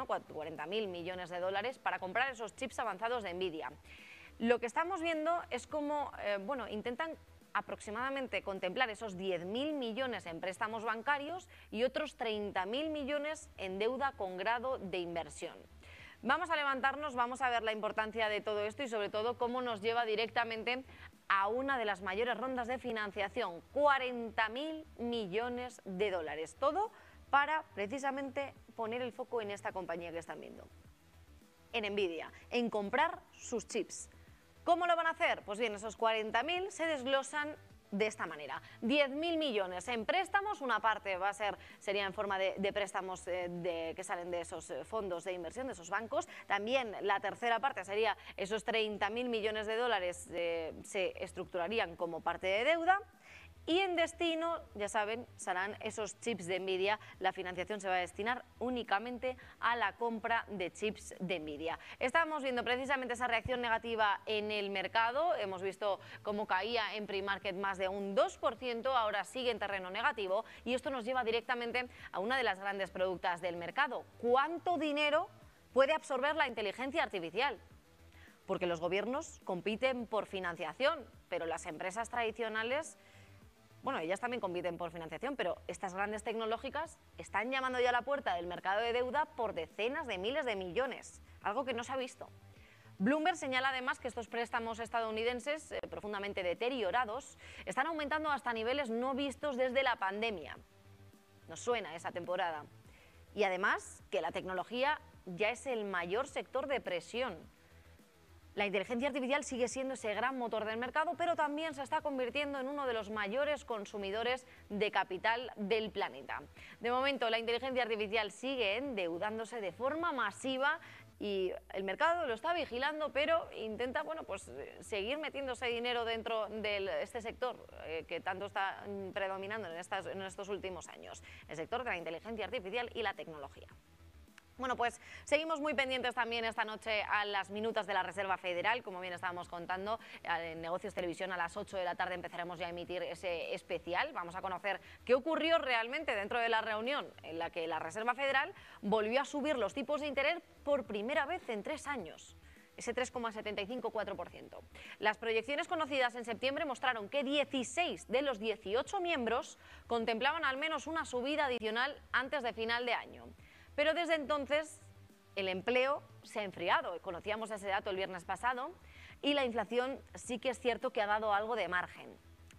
¿no? 40.000 millones de dólares para comprar esos chips avanzados de Nvidia. Lo que estamos viendo es cómo intentan aproximadamente contemplar esos 10.000 millones en préstamos bancarios y otros 30.000 millones en deuda con grado de inversión. Vamos a levantarnos, vamos a ver la importancia de todo esto y sobre todo cómo nos lleva directamente a una de las mayores rondas de financiación, 40.000 millones de dólares, todo para precisamente poner el foco en esta compañía que están viendo, en Nvidia, en comprar sus chips. ¿Cómo lo van a hacer? Pues bien, esos 40.000 se desglosan de esta manera. 10.000 millones en préstamos, una parte sería en forma de préstamos que salen de esos fondos de inversión, de esos bancos. También la tercera parte sería esos 30.000 millones de dólares se estructurarían como parte de deuda. Y en destino, ya saben, serán esos chips de Nvidia. La financiación se va a destinar únicamente a la compra de chips de Nvidia. Estábamos viendo precisamente esa reacción negativa en el mercado. Hemos visto cómo caía en pre-market más de un 2%, ahora sigue en terreno negativo. Y esto nos lleva directamente a una de las grandes productas del mercado. ¿Cuánto dinero puede absorber la inteligencia artificial? Porque los gobiernos compiten por financiación, pero las empresas tradicionales... Bueno, ellas también compiten por financiación, pero estas grandes tecnológicas están llamando ya a la puerta del mercado de deuda por decenas de miles de millones, algo que no se ha visto. Bloomberg señala además que estos préstamos estadounidenses, profundamente deteriorados, están aumentando hasta niveles no vistos desde la pandemia. Nos suena esa temporada. Y además que la tecnología ya es el mayor sector de presión. La inteligencia artificial sigue siendo ese gran motor del mercado, pero también se está convirtiendo en uno de los mayores consumidores de capital del planeta. De momento, la inteligencia artificial sigue endeudándose de forma masiva y el mercado lo está vigilando, pero intenta seguir metiéndose dinero dentro de este sector que tanto está predominando en estos últimos años, el sector de la inteligencia artificial y la tecnología. Bueno, pues seguimos muy pendientes también esta noche a las minutas de la Reserva Federal, como bien estábamos contando, en Negocios Televisión a las 8 de la tarde empezaremos ya a emitir ese especial. Vamos a conocer qué ocurrió realmente dentro de la reunión en la que la Reserva Federal volvió a subir los tipos de interés por primera vez en 3 años. Ese 3,754%. Las proyecciones conocidas en septiembre mostraron que 16 de los 18 miembros contemplaban al menos una subida adicional antes de final de año. Pero desde entonces el empleo se ha enfriado, conocíamos ese dato el viernes pasado, y la inflación sí que es cierto que ha dado algo de margen.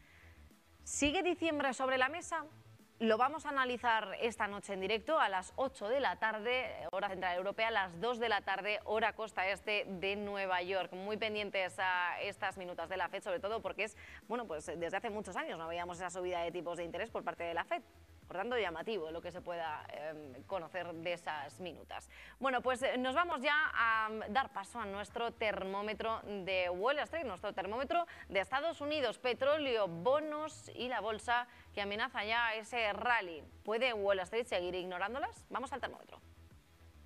¿Sigue diciembre sobre la mesa? Lo vamos a analizar esta noche en directo a las 8 de la tarde, hora central europea, a las 2 de la tarde, hora costa este de Nueva York. Muy pendientes a estas minutas de la FED, sobre todo porque desde hace muchos años no veíamos esa subida de tipos de interés por parte de la FED. Por tanto, llamativo lo que se pueda conocer de esas minutas. Bueno, pues nos vamos ya a dar paso a nuestro termómetro de Wall Street, nuestro termómetro de Estados Unidos, petróleo, bonos y la bolsa que amenaza ya ese rally. ¿Puede Wall Street seguir ignorándolas? Vamos al termómetro.